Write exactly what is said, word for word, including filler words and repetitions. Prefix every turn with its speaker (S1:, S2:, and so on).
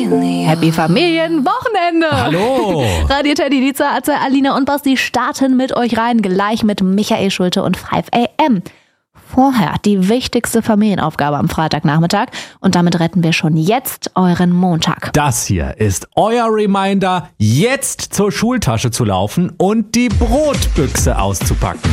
S1: Happy Familienwochenende.
S2: Hallo.
S1: Radio Teddy, die Atze, Alina und Basti starten mit euch rein, gleich mit Michael Schulte und five a m. Vorher die wichtigste Familienaufgabe am Freitagnachmittag und damit retten wir schon jetzt euren Montag.
S2: Das hier ist euer Reminder, jetzt zur Schultasche zu laufen und die Brotbüchse auszupacken.